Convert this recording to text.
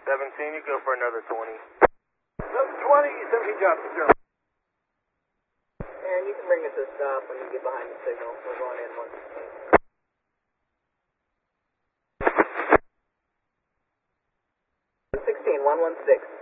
17, you go for another 20. 720, 17 Johnson, 0. And you can bring us to a stop when you get behind the signal. We're going in 116. 116, 116.